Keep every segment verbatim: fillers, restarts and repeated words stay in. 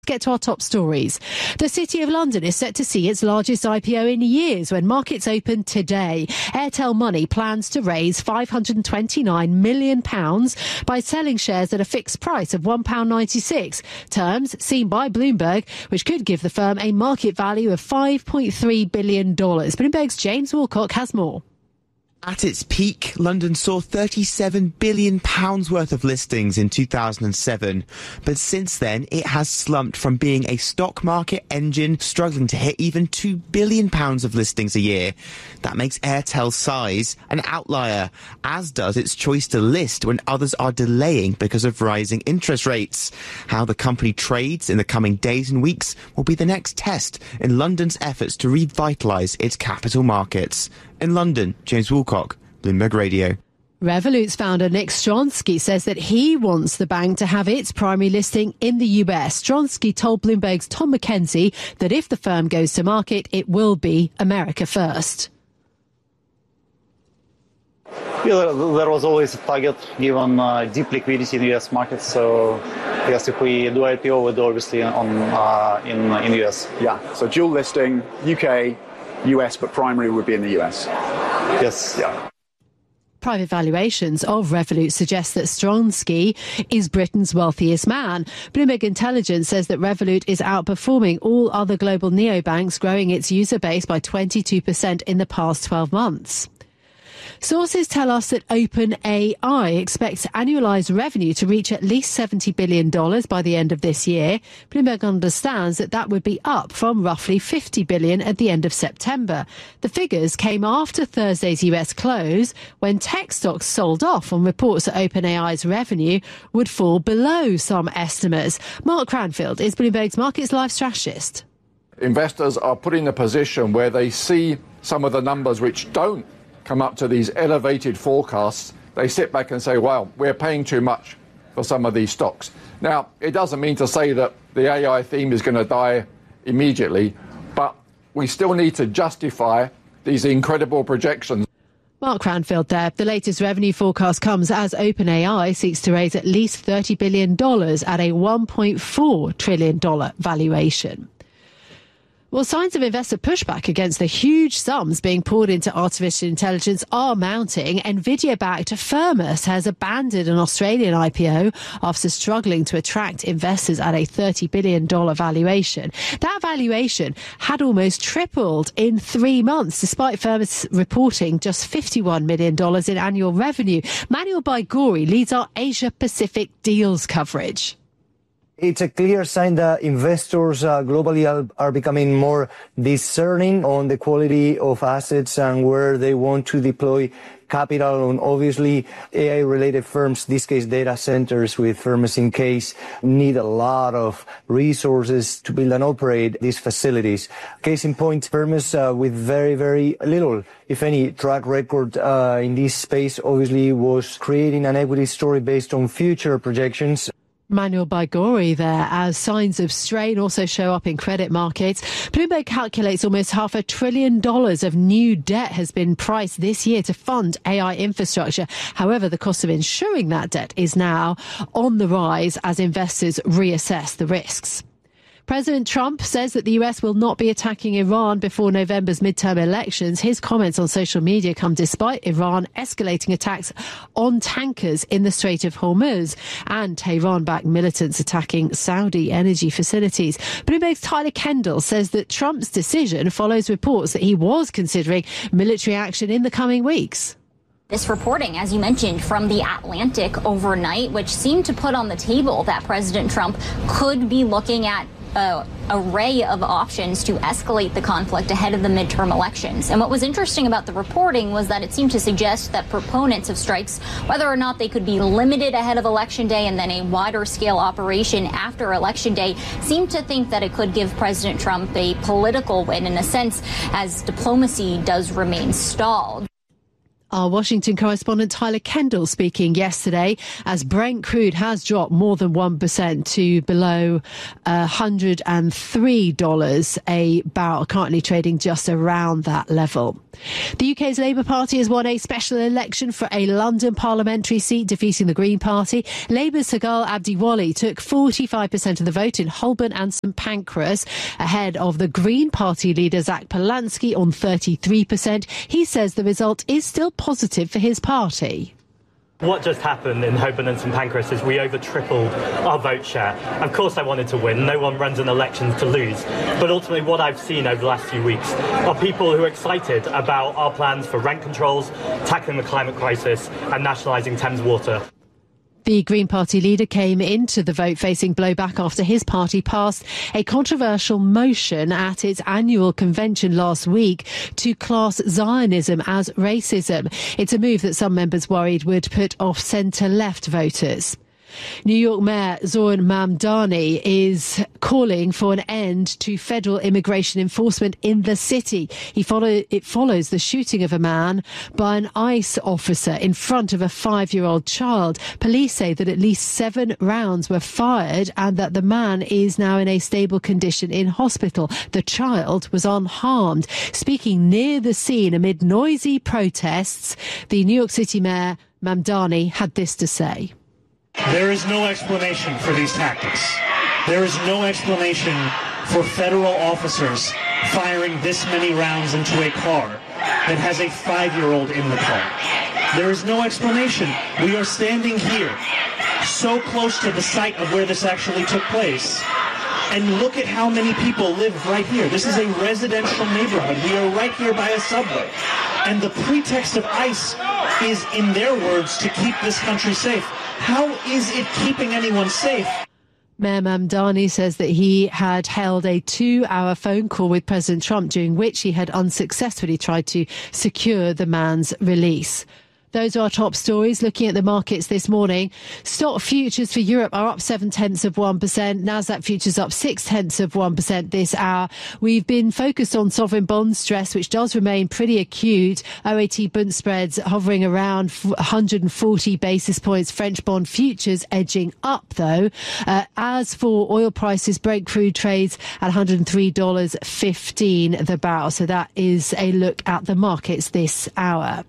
Get to our top stories. The City of London is set to see its largest I P O in years when markets open today. Airtel Money plans to raise five hundred twenty-nine million pounds by selling shares at a fixed price of one pound ninety-six. Terms seen by Bloomberg, which could give the firm a market value of five point three billion dollars. Bloomberg's James Wilcock has more. At its peak, London saw thirty-seven billion pounds worth of listings in two thousand seven. But since then, it has slumped from being a stock market engine struggling to hit even two billion pounds of listings a year. That makes Airtel's size an outlier, as does its choice to list when others are delaying because of rising interest rates. How the company trades in the coming days and weeks will be the next test in London's efforts to revitalise its capital markets. In London, James Wilcock, Bloomberg Radio. Revolut's founder Nick Stronsky says that he wants the bank to have its primary listing in the U S. Stronsky told Bloomberg's Tom McKenzie that if the firm goes to market, it will be America first. Yeah, there was always a target given uh, deep liquidity in the U S market. So, yes, if we do I P O, we'll do obviously on uh, in in the U S. Yeah, so dual listing, U K, U S, but primary would be in the U S. Yes, yeah. Private valuations of Revolut suggest that Stronsky is Britain's wealthiest man. Bloomberg Intelligence says that Revolut is outperforming all other global neobanks, growing its user base by twenty-two percent in the past twelve months. Sources tell us that OpenAI expects annualised revenue to reach at least seventy billion dollars by the end of this year. Bloomberg understands that that would be up from roughly fifty billion dollars at the end of September. The figures came after Thursday's U S close, when tech stocks sold off on reports that OpenAI's revenue would fall below some estimates. Mark Cranfield is Bloomberg's Markets Live strategist. Investors are put in a position where they see some of the numbers which don't come up to these elevated forecasts. They sit back and say, well, we're paying too much for some of these stocks. Now, it doesn't mean to say that the A I theme is going to die immediately, but we still need to justify these incredible projections. Mark Cranfield there. The latest revenue forecast comes as OpenAI seeks to raise at least thirty billion dollars at a one point four trillion dollars valuation. Well, signs of investor pushback against the huge sums being poured into artificial intelligence are mounting. Nvidia-backed Firmus has abandoned an Australian I P O after struggling to attract investors at a thirty billion dollars valuation. That valuation had almost tripled in three months, despite Firmus reporting just fifty-one million dollars in annual revenue. Manuel Baigori leads our Asia-Pacific deals coverage. It's a clear sign that investors uh, globally are, are becoming more discerning on the quality of assets and where they want to deploy capital. And obviously, A I-related firms, this case data centers with Firmus in case, need a lot of resources to build and operate these facilities. Case in point, Firmus uh, with very, very little, if any, track record uh, in this space, obviously was creating an equity story based on future projections. Manuel Baigori there, as signs of strain also show up in credit markets. Bloomberg calculates almost half a trillion dollars of new debt has been priced this year to fund A I infrastructure. However, the cost of insuring that debt is now on the rise as investors reassess the risks. President Trump says that the U S will not be attacking Iran before November's midterm elections. His comments on social media come despite Iran escalating attacks on tankers in the Strait of Hormuz and Tehran-backed militants attacking Saudi energy facilities. Bloomberg's Tyler Kendall says that Trump's decision follows reports that he was considering military action in the coming weeks. This reporting, as you mentioned, from The Atlantic overnight, which seemed to put on the table that President Trump could be looking at an array of options to escalate the conflict ahead of the midterm elections. And what was interesting about the reporting was that it seemed to suggest that proponents of strikes, whether or not they could be limited ahead of Election Day and then a wider scale operation after Election Day, seemed to think that it could give President Trump a political win in a sense, as diplomacy does remain stalled. Our Washington correspondent Tyler Kendall speaking yesterday as Brent crude has dropped more than one percent to below one hundred three dollars a barrel, currently trading just around that level. The U K's Labour Party has won a special election for a London parliamentary seat, defeating the Green Party. Labour's Sagal Abdiwali took forty-five percent of the vote in Holborn and St Pancras, ahead of the Green Party leader Zach Polanski on thirty-three percent. He says the result is still positive for his party. What just happened in Holborn and St Pancras is we over tripled our vote share. Of course I wanted to win. No one runs an election to lose. But ultimately what I've seen over the last few weeks are people who are excited about our plans for rent controls, tackling the climate crisis and nationalising Thames Water. The Green Party leader came into the vote facing blowback after his party passed a controversial motion at its annual convention last week to class Zionism as racism. It's a move that some members worried would put off centre-left voters. New York Mayor Zoran Mamdani is calling for an end to federal immigration enforcement in the city. He follow, it follows the shooting of a man by an ICE officer in front of a five-year-old child. Police say that at least seven rounds were fired and that the man is now in a stable condition in hospital. The child was unharmed. Speaking near the scene amid noisy protests, the New York City Mayor Mamdani had this to say. There is no explanation for these tactics. There is no explanation for federal officers firing this many rounds into a car that has a five-year-old in the car. There is no explanation. We are standing here, so close to the site of where this actually took place. And look at how many people live right here. This is a residential neighborhood. We are right here by a subway. And the pretext of ICE is, in their words, to keep this country safe. How is it keeping anyone safe? Mayor Mamdani says that he had held a two-hour phone call with President Trump, during which he had unsuccessfully tried to secure the man's release. Those are our top stories. Looking at the markets this morning, stock futures for Europe are up seven tenths of one percent. Nasdaq futures up six tenths of one percent this hour. We've been focused on sovereign bond stress, which does remain pretty acute. O A T bond spreads hovering around one hundred forty basis points. French bond futures edging up, though. Uh, as for oil prices, Brent crude trades at one hundred three dollars fifteen the barrel. So that is a look at the markets this hour.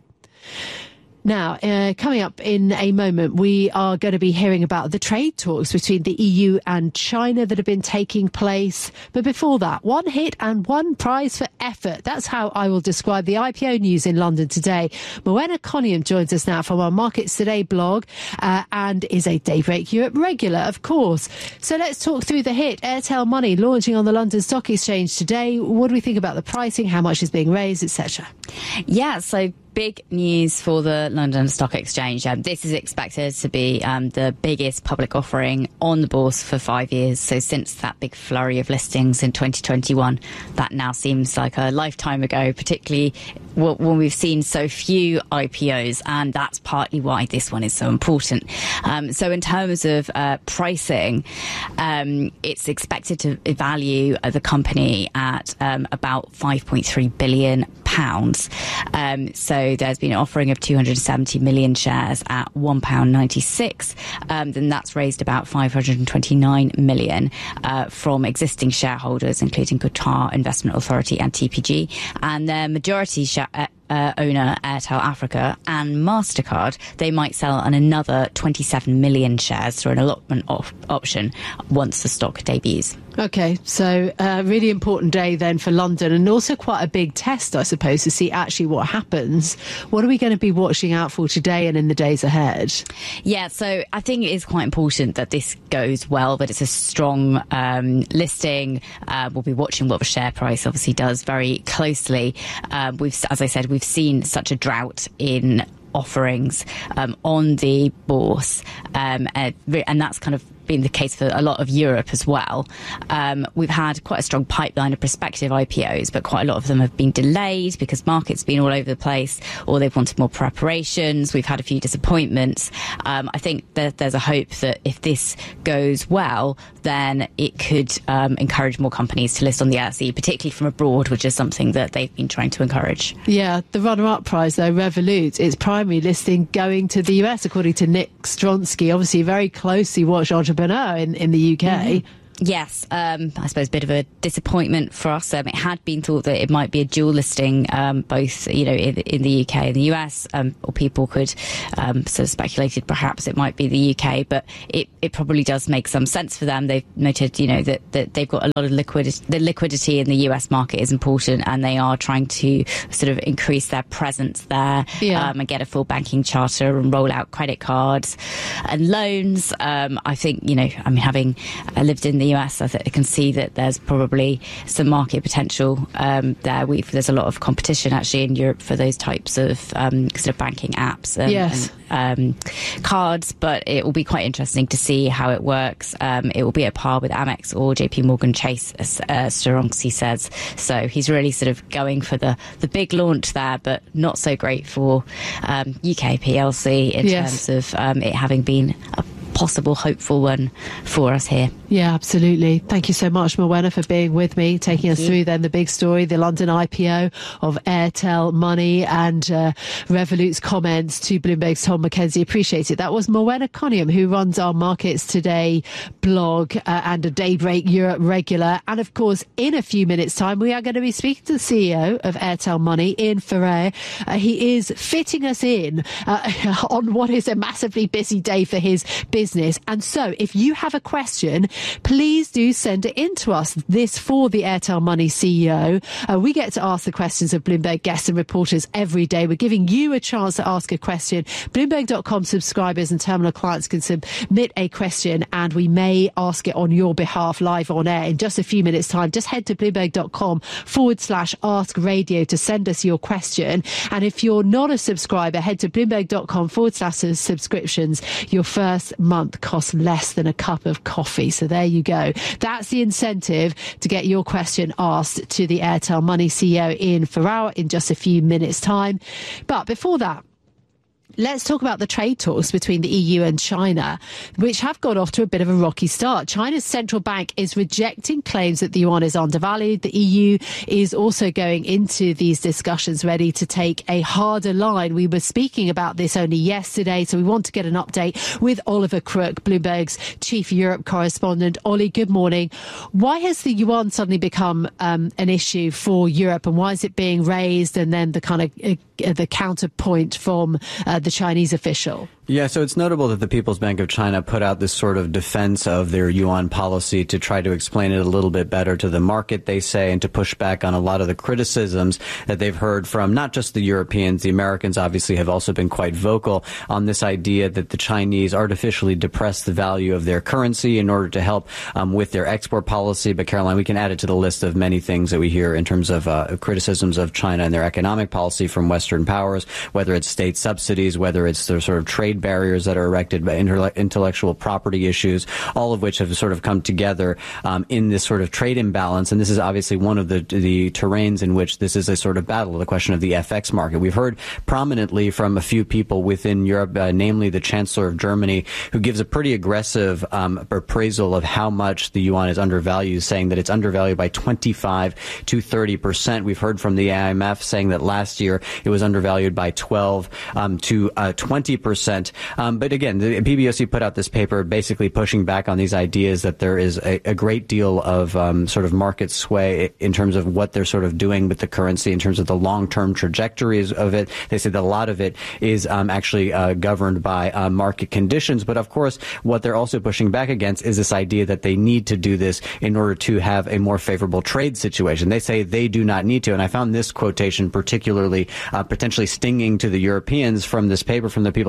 Now, uh, coming up in a moment, we are going to be hearing about the trade talks between the E U and China that have been taking place. But before that, one hit and one prize for effort. That's how I will describe the I P O news in London today. Moena Coniam joins us now from our Markets Today blog uh, and is a Daybreak Europe regular, of course. So let's talk through the hit. Airtel Money launching on the London Stock Exchange today. What do we think about the pricing, how much is being raised, et cetera? Yeah, so big news for the London Stock Exchange. Um, this is expected to be um, the biggest public offering on the bourse for five years. So since that big flurry of listings in twenty twenty-one, that now seems like a lifetime ago, particularly when we've seen so few I P Os. And that's partly why this one is so important. Um, so in terms of uh, pricing, um, it's expected to value the company at um, about five point three billion pounds. Um, so there's been an offering of two hundred seventy million shares at one pound ninety-six. Um, then that's raised about five hundred twenty-nine million uh, from existing shareholders, including Qatar Investment Authority and T P G. And their majority share, uh, Uh, owner, Airtel Africa, and MasterCard, they might sell on another twenty-seven million shares through an allotment op- option once the stock debuts. OK, so a uh, really important day then for London, and also quite a big test, I suppose, to see actually what happens. What are we going to be watching out for today and in the days ahead? Yeah, so I think it is quite important that this goes well, that it's a strong um, listing. Uh, we'll be watching what the share price obviously does very closely. Uh, we've, as I said, we've seen such a drought in offerings um, on the bourse, um, and, and that's kind of been the case for a lot of Europe as well. Um, we've had quite a strong pipeline of prospective I P Os, but quite a lot of them have been delayed because markets have been all over the place, or they've wanted more preparations. We've had a few disappointments. Um, I think that there's a hope that if this goes well, then it could um, encourage more companies to list on the L S E, particularly from abroad, which is something that they've been trying to encourage. Yeah, the runner-up prize, though, Revolut, its primary listing going to the U S, according to Nick Stronsky, obviously a very closely watched entrepreneur in, in the U K. Mm-hmm. Yes, um, I suppose a bit of a disappointment for us. Um, it had been thought that it might be a dual listing, um, both, you know, in, in the U K and the U S, um, or people could um, sort of speculated perhaps it might be the U K, but it, it probably does make some sense for them. They've noted, you know, that, that they've got a lot of liquidity. The liquidity in the U S market is important, and they are trying to sort of increase their presence there, yeah. um, and get a full banking charter and roll out credit cards and loans. Um, I think, you know, I mean, having uh, lived in the U S, I, th- I can see that there's probably some market potential um, there. We've, there's a lot of competition actually in Europe for those types of um, sort of banking apps and, yes. and um, cards, but it will be quite interesting to see how it works. Um, it will be at par with Amex or J P Morgan Chase, as uh, Stronsky says. So he's really sort of going for the, the big launch there, but not so great for um, U K P L C in yes. terms of um, it having been a possible hopeful one for us here. Yeah, absolutely. Thank you so much, Morwenna, for being with me, taking Thank us you. through then the big story, the London I P O of Airtel Money and uh, Revolut's comments to Bloomberg's Tom McKenzie. Appreciate it. That was Morwenna Coniam, who runs our Markets Today blog uh, and a Daybreak Europe regular. And of course, in a few minutes' time, we are going to be speaking to the C E O of Airtel Money, Ian Ferrer. Uh, he is fitting us in uh, on what is a massively busy day for his business. And so if you have a question, please do send it in to us. This for the Airtel Money C E O. Uh, we get to ask the questions of Bloomberg guests and reporters every day. We're giving you a chance to ask a question. Bloomberg dot com subscribers and terminal clients can submit a question, and we may ask it on your behalf live on air in just a few minutes' time. Just head to Bloomberg dot com forward slash ask radio to send us your question. And if you're not a subscriber, head to Bloomberg dot com forward slash subscriptions. Your first month costs less than a cup of coffee. So there you go. That's the incentive to get your question asked to the Airtel Money C E O, Ian Ferrer, in just a few minutes' time. But before that, let's talk about the trade talks between the E U and China, which have got off to a bit of a rocky start. China's central bank is rejecting claims that the yuan is undervalued. The E U is also going into these discussions ready to take a harder line. We were speaking about this only yesterday, so we want to get an update with Oliver Crook, Bloomberg's chief Europe correspondent. Ollie, good morning. Why has the yuan suddenly become um, an issue for Europe, and why is it being raised, and then the kind of uh, the counterpoint from uh, the Chinese official? Yeah, so it's notable that the People's Bank of China put out this sort of defense of their yuan policy to try to explain it a little bit better to the market, they say, and to push back on a lot of the criticisms that they've heard from not just the Europeans. The Americans obviously have also been quite vocal on this idea that the Chinese artificially depress the value of their currency in order to help um, with their export policy. But Caroline, we can add it to the list of many things that we hear in terms of uh, criticisms of China and their economic policy from Western powers, whether it's state subsidies, whether it's the sort of trade barriers that are erected by intellectual property issues, all of which have sort of come together um, in this sort of trade imbalance. And this is obviously one of the the terrains in which this is a sort of battle, the question of the F X market. We've heard prominently from a few people within Europe, uh, namely the Chancellor of Germany, who gives a pretty aggressive um, appraisal of how much the yuan is undervalued, saying that it's undervalued by twenty-five to thirty percent. We've heard from the I M F saying that last year it was undervalued by twelve um, to twenty percent. Um, but again, the P B O C put out this paper basically pushing back on these ideas that there is a, a great deal of um, sort of market sway in terms of what they're sort of doing with the currency, in terms of the long-term trajectories of it. They say that a lot of it is um, actually uh, governed by uh, market conditions. But of course, what they're also pushing back against is this idea that they need to do this in order to have a more favorable trade situation. They say they do not need to. And I found this quotation particularly uh, potentially stinging to the Europeans from this paper from the People's Bank of China.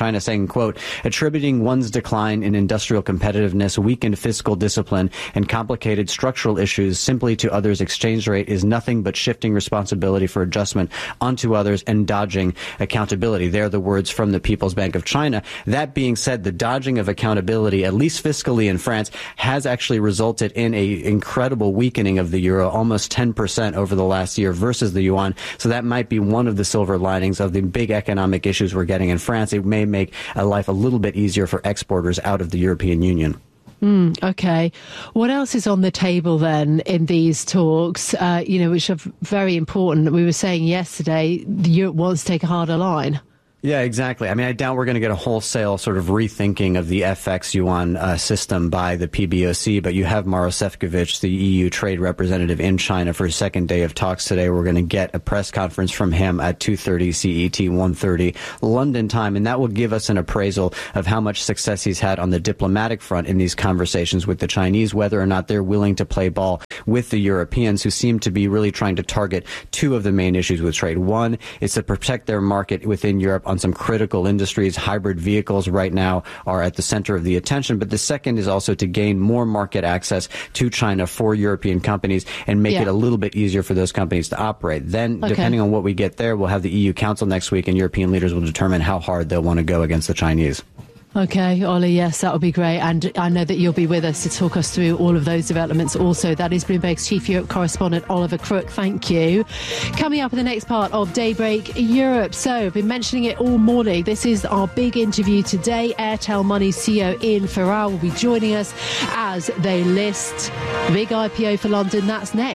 China, saying, quote, attributing one's decline in industrial competitiveness, weakened fiscal discipline, and complicated structural issues simply to others' exchange rate is nothing but shifting responsibility for adjustment onto others and dodging accountability. They're the words from the People's Bank of China. That being said, the dodging of accountability, at least fiscally in France, has actually resulted in a incredible weakening of the euro, almost ten percent over the last year versus the yuan. So that might be one of the silver linings of the big economic issues we're getting in France. It may make a life a little bit easier for exporters out of the European Union. Mm, okay. What else is on the table then in these talks, uh, you know, which are very important? We were saying yesterday, Europe wants to take a harder line. Yeah, exactly. I mean, I doubt we're going to get a wholesale sort of rethinking of the F X yuan uh, system by the P B O C, but you have Maro Sefcovic, the E U trade representative in China, for his second day of talks today. We're going to get a press conference from him at two thirty C E T, one thirty London time, and that will give us an appraisal of how much success he's had on the diplomatic front in these conversations with the Chinese, whether or not they're willing to play ball with the Europeans, who seem to be really trying to target two of the main issues with trade. One is to protect their market within Europe on some critical industries. Hybrid vehicles right now are at the center of the attention. But the second is also to gain more market access to China for European companies and make yeah. it a little bit easier for those companies to operate. Then, okay. depending on what we get there, we'll have the E U Council next week, and European leaders will determine how hard they'll want to go against the Chinese. Okay, Ollie, yes, that would be great. And I know that you'll be with us to talk us through all of those developments also. That is Bloomberg's Chief Europe correspondent, Oliver Crook. Thank you. Coming up in the next part of Daybreak Europe. So, I've been mentioning it all morning. This is our big interview today. Airtel Money C E O Ian Ferrall will be joining us as they list the big I P O for London. That's next.